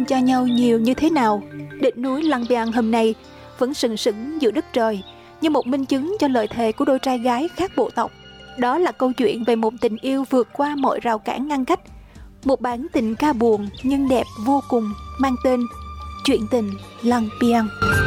ơn cho nhau nhiều như thế nào, đỉnh núi Lăng Biang hôm nay vẫn sừng sững giữa đất trời như một minh chứng cho lời thề của đôi trai gái khác bộ tộc. Đó là câu chuyện về một tình yêu vượt qua mọi rào cản ngăn cách, một bản tình ca buồn nhưng đẹp vô cùng mang tên Chuyện tình Lăng Biang.